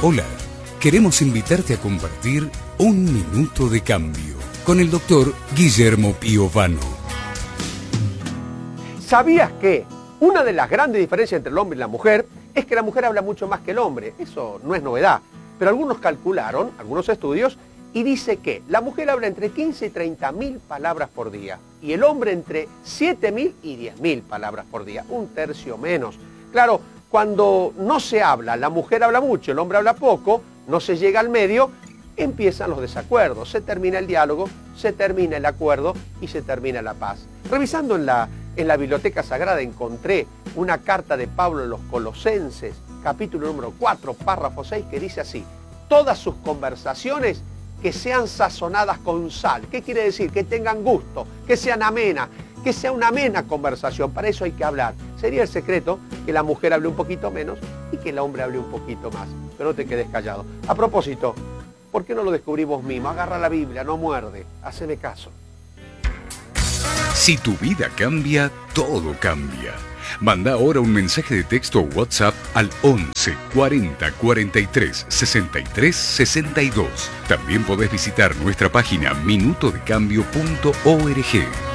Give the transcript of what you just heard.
Hola, queremos invitarte a compartir un minuto de cambio con el doctor Guillermo Piovano. ¿Sabías que una de las grandes diferencias entre el hombre y la mujer es que la mujer habla mucho más que el hombre? Eso no es novedad, pero algunos calcularon, algunos estudios, y dice que la mujer habla entre 15 y 30.000 palabras por día y el hombre entre 7.000 y 10.000 palabras por día, un tercio menos. Claro, cuando no se habla, la mujer habla mucho, el hombre habla poco, no se llega al medio, empiezan los desacuerdos, se termina el diálogo, se termina el acuerdo y se termina la paz. Revisando en la Biblioteca Sagrada encontré una carta de Pablo a los Colosenses, capítulo número 4, párrafo 6, que dice así: todas sus conversaciones que sean sazonadas con sal. ¿Qué quiere decir? Que tengan gusto, que sean amenas, que sea una amena conversación. Para eso hay que hablar. Sería el secreto que la mujer hable un poquito menos y que el hombre hable un poquito más. Pero no te quedes callado. A propósito, ¿por qué no lo descubrimos mismo? Agarra la Biblia, no muerde. Haceme caso. Si tu vida cambia, todo cambia. Manda ahora un mensaje de texto o WhatsApp al 11 40 43 63 62. También podés visitar nuestra página minutodecambio.org.